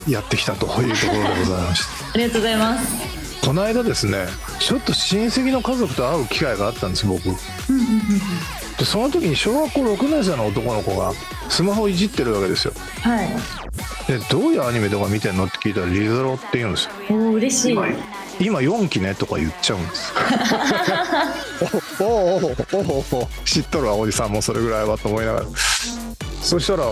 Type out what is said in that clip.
やってきたというところでございました。 ありがとうございます。 この間ですね、ちょっと親戚の家族と会う機会があったんです僕。でその時に小学校6年生の男の子がスマホをいじってるわけですよ。 はい。 でどういうアニメとか見てんのって聞いたらリゾロって言うんですよ。 おー、嬉しい。 今4期ねとか言っちゃうんですおお知っとるわおじさんもそれぐらいはと思いながら、そしたら